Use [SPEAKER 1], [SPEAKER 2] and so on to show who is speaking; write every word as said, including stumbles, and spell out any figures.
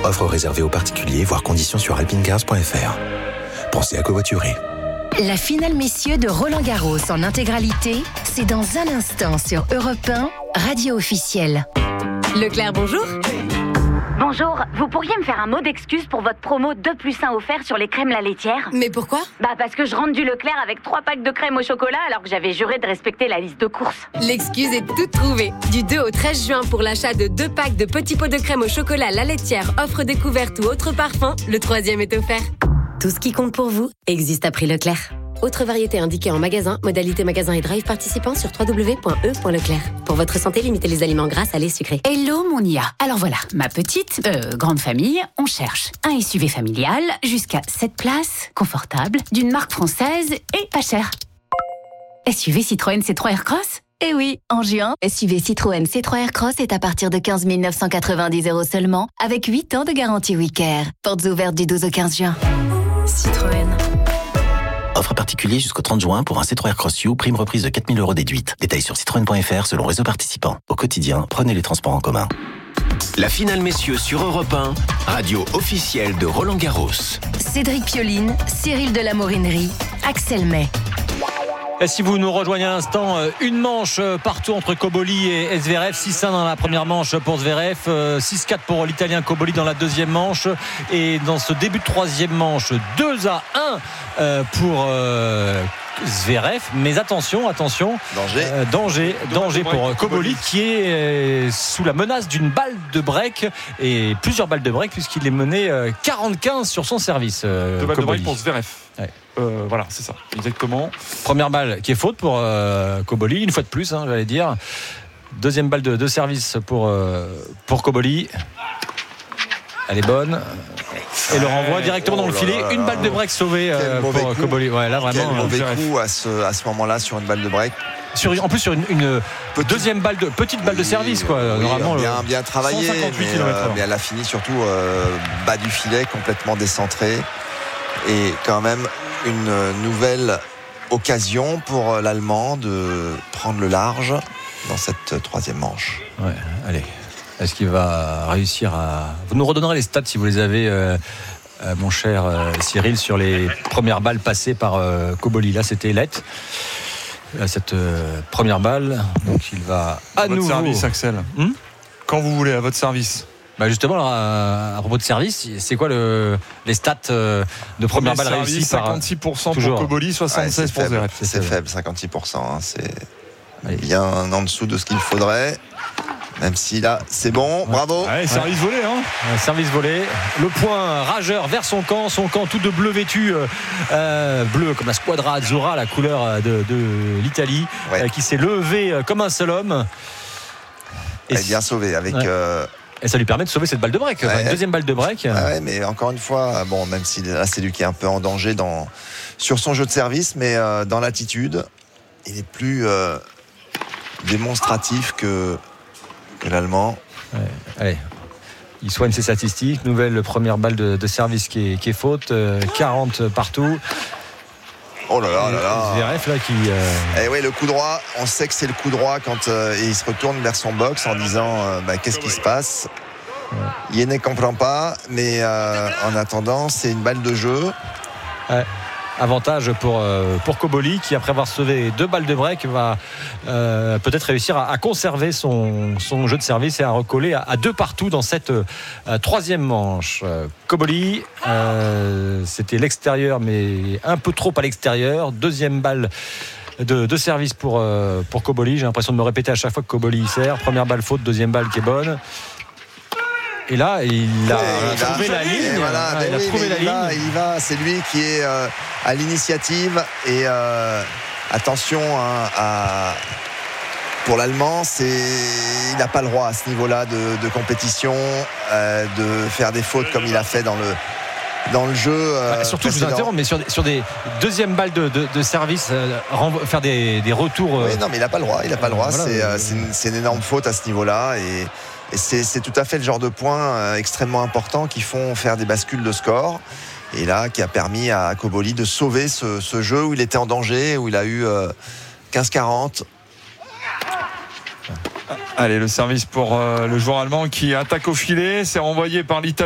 [SPEAKER 1] Offre réservée aux particuliers, voire conditions sur alpinecars point f r. Pensez à covoiturer.
[SPEAKER 2] La finale messieurs de Roland-Garros en intégralité, c'est dans un instant sur Europe un, radio officielle.
[SPEAKER 3] Leclerc, bonjour.
[SPEAKER 4] Bonjour, vous pourriez me faire un mot d'excuse pour votre promo deux plus un offert sur les crèmes La Laitière ?
[SPEAKER 3] Mais pourquoi ?
[SPEAKER 4] Bah parce que je rentre du Leclerc avec trois packs de crème au chocolat alors que j'avais juré de respecter la liste de courses.
[SPEAKER 3] L'excuse est toute trouvée. Du deux au treize juin pour l'achat de deux packs de petits pots de crème au chocolat La Laitière, offre découverte ou autre parfum, le troisième est offert. Tout ce qui compte pour vous existe à prix Leclerc. Autre variété indiquée en magasin, modalité magasin et drive participant sur w w w point e point leclerc. Pour votre santé, limitez les aliments gras, salés, sucrés.
[SPEAKER 5] Hello mon I A. Alors voilà, ma petite, euh, grande famille, on cherche un S U V familial jusqu'à sept places, confortable, d'une marque française et pas cher. S U V Citroën C trois Aircross ?
[SPEAKER 2] Eh oui, en juin, S U V Citroën C trois Aircross est à partir de quinze mille neuf cent quatre-vingt-dix euros seulement, avec huit ans de garantie Wicker. Portes ouvertes du douze au quinze juin.
[SPEAKER 5] Citroën.
[SPEAKER 1] Offre particulier jusqu'au trente juin pour un C trois Aircross U, prime reprise de quatre mille euros déduite. Détails sur citroën point f r selon réseau participant. Au quotidien, prenez les transports en commun.
[SPEAKER 6] La finale messieurs sur Europe un, radio officielle de Roland-Garros.
[SPEAKER 2] Cédric Pioline, Cyril de la Morinerie, Axel May.
[SPEAKER 7] Et si vous nous rejoignez à l'instant, une manche partout entre Cobolli et Zverev. six un dans la première manche pour Zverev, six quatre pour l'Italien Cobolli dans la deuxième manche. Et dans ce début de troisième manche, deux à un pour Zverev. Mais attention, attention,
[SPEAKER 8] danger,
[SPEAKER 7] euh, danger, danger pour Cobolli qui est euh, sous la menace d'une balle de break et plusieurs balles de break puisqu'il est mené euh, quarante quinze sur son service. Euh,
[SPEAKER 9] Deux balles
[SPEAKER 7] Cobolli.
[SPEAKER 9] de break pour Zverev. Ouais. Euh, voilà, c'est ça, exactement.
[SPEAKER 7] Première balle qui est faute pour euh, Cobolli, une fois de plus, hein, j'allais dire. Deuxième balle de, de service pour, euh, pour Cobolli. Elle est bonne. Et le renvoi directement
[SPEAKER 8] oh
[SPEAKER 7] dans le filet.
[SPEAKER 8] là là
[SPEAKER 7] une balle de break sauvée euh, pour coup. Cobolli. Ouais, là, vraiment,
[SPEAKER 8] Quel mauvais
[SPEAKER 7] euh,
[SPEAKER 8] coup à ce, à ce moment-là sur une balle de break.
[SPEAKER 7] Sur, en plus sur une, une deuxième balle de petite balle de service quoi.
[SPEAKER 8] Oui,
[SPEAKER 7] Normalement,
[SPEAKER 8] bien,
[SPEAKER 7] le
[SPEAKER 8] bien travaillé,
[SPEAKER 7] cent cinquante-huit
[SPEAKER 8] mais,
[SPEAKER 7] kilomètres
[SPEAKER 8] euh,
[SPEAKER 7] heure.
[SPEAKER 8] mais elle a fini surtout euh, bas du filet, complètement décentré. Et quand même une nouvelle occasion pour l'Allemand de prendre le large dans cette troisième manche.
[SPEAKER 7] Ouais, allez. Est-ce qu'il va réussir à... Vous nous redonnerez les stats si vous les avez, euh, euh, mon cher euh, Cyril, sur les premières balles passées par euh, Cobolli. Là, c'était Lett. Là, cette euh, première balle. Donc, il va à, à
[SPEAKER 9] votre
[SPEAKER 7] nouveau...
[SPEAKER 9] service, Axel. Hmm Quand vous voulez, à votre service.
[SPEAKER 7] Bah justement, alors, à, à propos de service, c'est quoi le, les stats euh, de première balle réussie par
[SPEAKER 9] cinquante-six pour cent
[SPEAKER 7] toujours.
[SPEAKER 9] pour Cobolli, soixante-seize
[SPEAKER 8] ouais,
[SPEAKER 9] pour Zverev.
[SPEAKER 8] C'est, c'est faible, cinquante-six pour cent. Hein, c'est bien en dessous de ce qu'il faudrait. Même si là, c'est bon, ouais. Bravo.
[SPEAKER 9] Ouais, service ouais. volé, hein.
[SPEAKER 7] Ouais, service volé. Le point rageur vers son camp, son camp tout de bleu vêtu, euh, bleu comme la Squadra Azzurra, la couleur de, de l'Italie, ouais. euh, qui s'est levé comme un seul homme.
[SPEAKER 8] Et ouais, bien sauvé avec.
[SPEAKER 7] Ouais.
[SPEAKER 8] Euh...
[SPEAKER 7] Et ça lui permet de sauver cette balle de break, ouais. Enfin, une deuxième balle de break.
[SPEAKER 8] Ouais, mais encore une fois, bon, même si là c'est lui qui est un peu en danger dans sur son jeu de service, mais euh, dans l'attitude, il est plus euh, démonstratif que. que l'Allemand.
[SPEAKER 7] Ouais, allez, il soigne ses statistiques. Nouvelle première balle de, de service qui est, qui est faute. Euh, quarante partout.
[SPEAKER 8] Oh là là là là.
[SPEAKER 7] Zverev là qui. Euh...
[SPEAKER 8] Eh oui, le coup droit. On sait que c'est le coup droit quand euh, il se retourne vers son box en disant euh, bah, qu'est-ce qui se passe. Ouais. Il ne comprend pas, mais euh, en attendant, c'est une balle de jeu.
[SPEAKER 7] Ouais. Avantage pour, euh, pour Cobolli qui, après avoir sauvé deux balles de break, va euh, peut-être réussir à, à conserver son, son jeu de service et à recoller à, à deux partout dans cette euh, troisième manche. Euh, Cobolli, euh, c'était l'extérieur, mais un peu trop à l'extérieur. Deuxième balle de, de service pour, euh, pour Cobolli. J'ai l'impression de me répéter à chaque fois que Cobolli sert. Première balle faute, deuxième balle qui est bonne. Et là, il a
[SPEAKER 8] ouais,
[SPEAKER 7] trouvé
[SPEAKER 8] il
[SPEAKER 7] la ligne.
[SPEAKER 8] Voilà,
[SPEAKER 7] ah, il
[SPEAKER 8] oui,
[SPEAKER 7] a trouvé la
[SPEAKER 8] il
[SPEAKER 7] ligne.
[SPEAKER 8] Va, il va, c'est lui qui est euh, à l'initiative. Et euh, attention hein, à, pour l'Allemand, c'est, il n'a pas le droit à ce niveau-là de, de compétition euh, de faire des fautes comme il a fait dans le. Dans le jeu. Euh,
[SPEAKER 7] bah, surtout, précédent. Je vous interromps, mais sur, sur des deuxièmes balles de, de, de service, euh, renvo- faire des, des retours. Euh...
[SPEAKER 8] Oui, non, mais il n'a pas le droit. Il n'a pas le droit.
[SPEAKER 7] Voilà,
[SPEAKER 8] c'est,
[SPEAKER 7] euh...
[SPEAKER 8] c'est, une, c'est une énorme faute à ce niveau-là. Et, et c'est, c'est tout à fait le genre de points euh, extrêmement importants qui font faire des bascules de score. Et là, qui a permis à Cobolli de sauver ce, ce jeu où il était en danger, où il a eu euh, quinze quarante.
[SPEAKER 9] Allez, le service pour euh, le joueur allemand qui attaque au filet. C'est renvoyé par l'Italie.